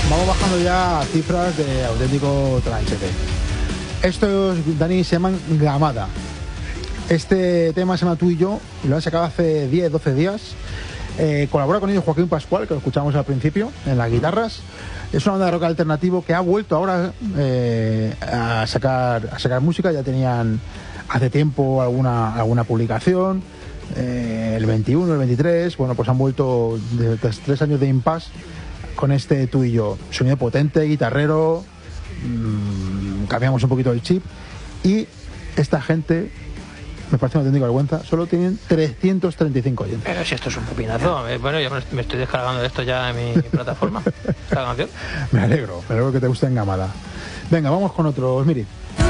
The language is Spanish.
Vamos bajando ya cifras de auténtico tranchete. Estos, Dani, se llaman Gamada. Este tema se llama Tú y Yo, y lo han sacado hace 10-12 días. Colabora con ellos Joaquín Pascual, que lo escuchamos al principio, en las guitarras. Es una banda de rock alternativo que ha vuelto ahora a sacar música. Ya tenían hace tiempo alguna publicación, el 21, el 23. Bueno, pues han vuelto tras 3 años de impasse con este Tú y Yo. Sonido potente, guitarrero, cambiamos un poquito el chip. Y esta gente, me parece una auténtica vergüenza, solo tienen 335 oyentes. Pero si esto es un pepinazo. Bueno, yo me estoy descargando esto ya en mi plataforma. Esta canción. Me alegro que te guste Engamada. Venga, vamos con otros, Miri.